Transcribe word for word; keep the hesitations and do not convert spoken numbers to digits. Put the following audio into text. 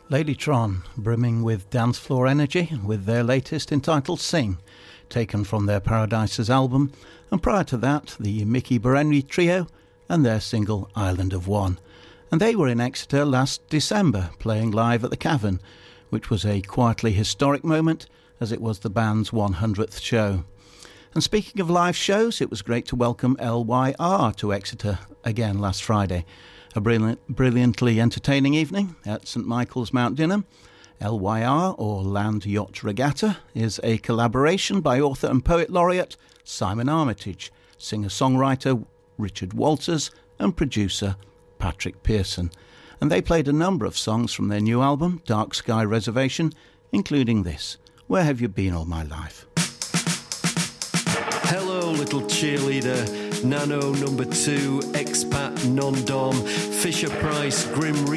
Ladytron, brimming with dance floor energy, with their latest entitled Sing, taken from their Paradises album, and prior to that, the Mickey Berenry Trio and their single Island of One. And they were in Exeter last December, playing live at the Cavern, which was a quietly historic moment, as it was the band's one hundredth show. And speaking of live shows, it was great to welcome L Y R to Exeter again last Friday. A brilliant, brilliantly entertaining evening at St Michael's Mount Dinham. L Y R, or Land Yacht Regatta, is a collaboration by author and poet laureate Simon Armitage, singer-songwriter Richard Walters and producer Patrick Pearson. And they played a number of songs from their new album, Dark Sky Reservation, including this, Where Have You Been All My Life? Hello, little cheerleader, Nano number two, expat, non-dom, Fisher-Price, Grim Reaper.